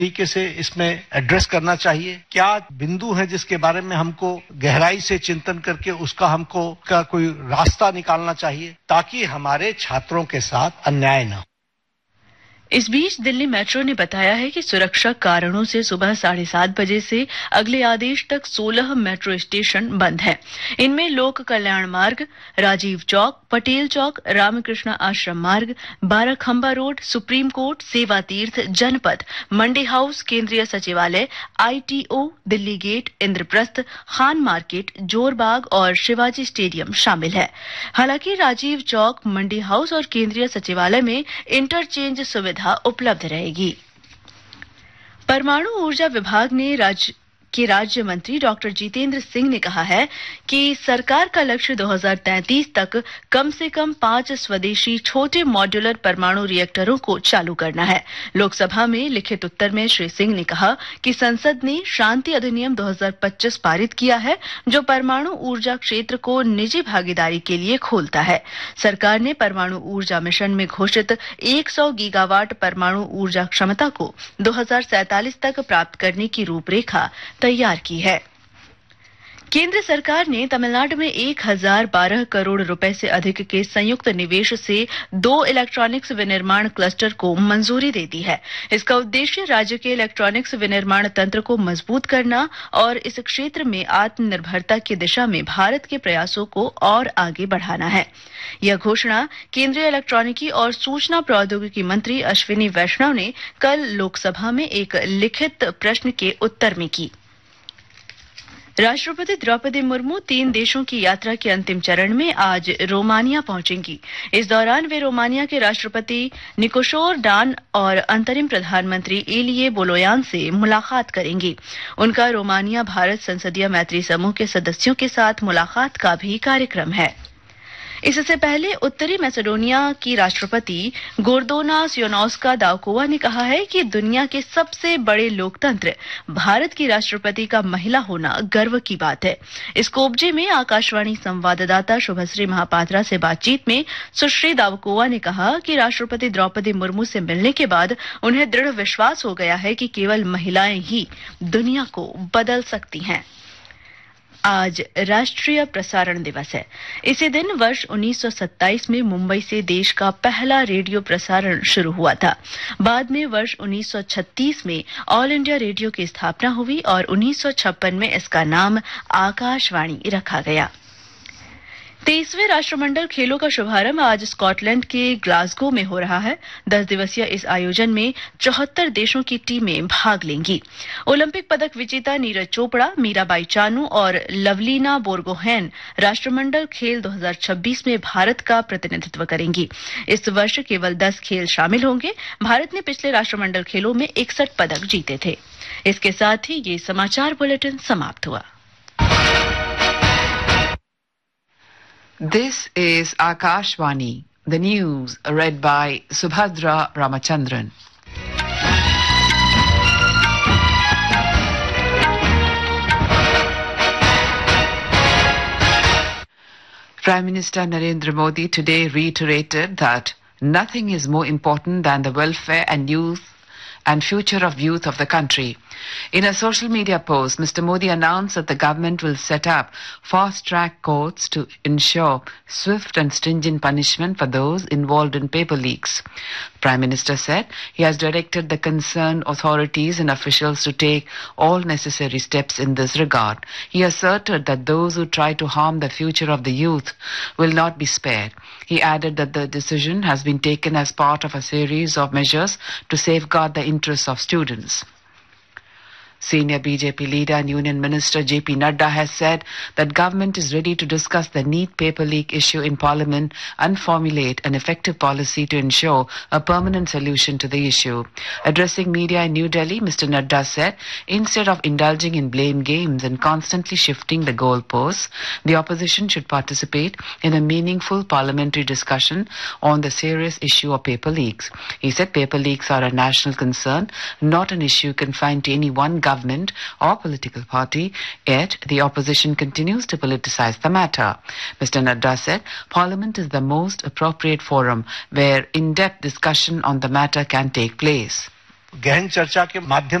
तरीके से इसमें एड्रेस करना चाहिए। क्या बिंदु है जिसके बारे में हमको गहराई से चिंतन करके उसका हमको का कोई रास्ता निकालना चाहिए ताकि हमारे छात्रों के साथ अन्याय न हो। इस बीच दिल्ली मेट्रो ने बताया है कि सुरक्षा कारणों से सुबह 7:30 बजे से अगले आदेश तक 16 मेट्रो स्टेशन बंद हैं। इनमें लोक कल्याण मार्ग, राजीव चौक, पटेल चौक, रामकृष्ण आश्रम मार्ग, बाराखंबा रोड, सुप्रीम कोर्ट, सेवा तीर्थ, जनपथ, मंडी हाउस, केंद्रीय सचिवालय, ITO, Delhi gate, Indraprastha, Khan market, Jorbagh और शिवाजी स्टेडियम शामिल है। हालांकि राजीव चौक, मंडी हाउस और केंद्रीय सचिवालय में इंटरचेंज सुविधा उपलब्ध रहेगी। परमाणु ऊर्जा विभाग ने राज्य मंत्री डॉक्टर जितेंद्र सिंह ने कहा है कि सरकार का लक्ष्य 2033 तक कम से कम 5 स्वदेशी छोटे मॉड्यूलर परमाणु रिएक्टरों को चालू करना है। लोकसभा में लिखित उत्तर में श्री सिंह ने कहा कि संसद ने शांति अधिनियम 2025 पारित किया है, जो परमाणु ऊर्जा क्षेत्र को निजी भागीदारी के लिए खोलता है। सरकार ने परमाणु ऊर्जा मिशन में घोषित 100 गीगावाट परमाणु ऊर्जा क्षमता को 2047 तक प्राप्त करने की रूपरेखा तैयार की है। केंद्र सरकार ने तमिलनाडु में 1012 करोड़ रुपए से अधिक के संयुक्त निवेश से 2 इलेक्ट्रॉनिक्स विनिर्माण क्लस्टर को मंजूरी दे दी है। इसका उद्देश्य राज्य के इलेक्ट्रॉनिक्स विनिर्माण तंत्र को मजबूत करना और इस क्षेत्र में आत्मनिर्भरता की दिशा में भारत के प्रयासों को और आगे बढ़ाना है। यह घोषणा केंद्रीय इलेक्ट्रॉनिकी और सूचना प्रौद्योगिकी मंत्री अश्विनी वैष्णव ने कल लोकसभा में एक लिखित प्रश्न के उत्तर में की। राष्ट्रपति द्रौपदी मुर्मू 3 देशों की यात्रा के अंतिम चरण में आज रोमानिया पहुंचेंगी। इस दौरान वे रोमानिया के राष्ट्रपति निकोशोर डान और अंतरिम प्रधानमंत्री इलिये बोलोयान से मुलाकात करेंगी। उनका रोमानिया भारत संसदीय मैत्री समूह के सदस्यों के साथ मुलाकात का भी कार्यक्रम है। इससे पहले उत्तरी मैसेडोनिया की राष्ट्रपति गोर्दोना सियोनोस्का दावकोवा ने कहा है कि दुनिया के सबसे बड़े लोकतंत्र भारत की राष्ट्रपति का महिला होना गर्व की बात है। स्कोपजे में आकाशवाणी संवाददाता शुभश्री महापात्रा से बातचीत में सुश्री दावकोवा ने कहा कि राष्ट्रपति द्रौपदी मुर्मू से मिलने के बाद उन्हें दृढ़ विश्वास हो गया है कि केवल महिलाएं ही दुनिया को बदल सकती हैं। आज राष्ट्रीय प्रसारण दिवस है। इसी दिन वर्ष 1927 में मुंबई से देश का पहला रेडियो प्रसारण शुरू हुआ था। बाद में वर्ष 1936 में ऑल इंडिया रेडियो की स्थापना हुई और 1956 में इसका नाम आकाशवाणी रखा गया। 23वें राष्ट्रमंडल खेलों का शुभारंभ आज स्कॉटलैंड के ग्लासगो में हो रहा है। 10 दिवसीय इस आयोजन में 74 देशों की टीमें भाग लेंगी। ओलंपिक पदक विजेता नीरज चोपड़ा, मीराबाई चानू और लवलीना बोरगोहेन राष्ट्रमंडल खेल 2026 में भारत का प्रतिनिधित्व करेंगी। इस वर्ष केवल 10 खेल शामिल होंगे। भारत ने पिछले राष्ट्रमंडल खेलों में 61 पदक जीते थे। इसके साथ ही ये समाचार बुलेटिन समाप्त हुआ। This is Akashvani, the news read by Subhadra Ramachandran. Prime Minister Narendra Modi today reiterated that nothing is more important than the welfare and future of youth of the country. In a social media post, Mr. Modi announced that the government will set up fast-track courts to ensure swift and stringent punishment for those involved in paper leaks. Prime Minister said he has directed the concerned authorities and officials to take all necessary steps in this regard. He asserted that those who try to harm the future of the youth will not be spared. He added that the decision has been taken as part of a series of measures to safeguard the interests of students. Senior BJP leader and Union Minister J.P. Nadda has said that government is ready to discuss the NEET paper leak issue in Parliament and formulate an effective policy to ensure a permanent solution to the issue. Addressing media in New Delhi, Mr. Nadda said, instead of indulging in blame games and constantly shifting the goalposts, the opposition should participate in a meaningful parliamentary discussion on the serious issue of paper leaks. He said paper leaks are a national concern, not an issue confined to any one government or political party, yet the opposition continues to politicize the matter. Mr. Nadda said Parliament is the most appropriate forum where in-depth discussion on the matter can take place. गहन चर्चा के माध्यम